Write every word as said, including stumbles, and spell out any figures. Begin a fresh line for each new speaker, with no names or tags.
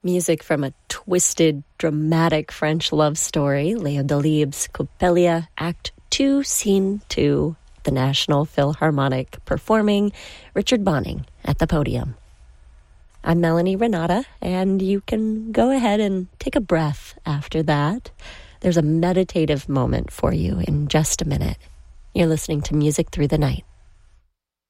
Music from a twisted, dramatic French love story, Leo Delibes' Coppelia, Act two, Scene two, the National Philharmonic performing Richard Bonning at the podium. I'm Melanie Renata, and you can go ahead and take a breath after that. There's a meditative moment for you in just a minute. You're listening to Music Through the Night.